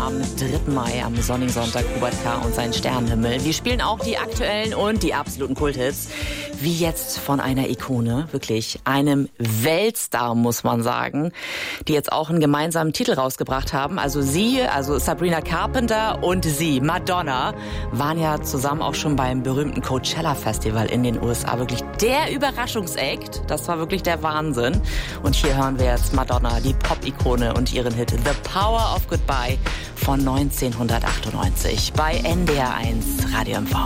am 3. Mai, am sonnigen Sonntag, Hubert K. und sein Sternenhimmel. Wir spielen auch die aktuellen und die absoluten Kulthits. Wie jetzt von einer Ikone, wirklich einem Weltstar, muss man sagen, die jetzt auch einen gemeinsamen Titel rausgebracht haben. Also sie, also Sabrina Carpenter und sie, Madonna, waren ja zusammen auch schon beim berühmten Coachella Festival in den USA. Wirklich der Überraschungsakt, das war wirklich der Wahnsinn. Und hier hören wir jetzt Madonna, die Pop-Ikone, und ihren Hit The Power of Goodbye von 1998 bei NDR 1 Radio MV.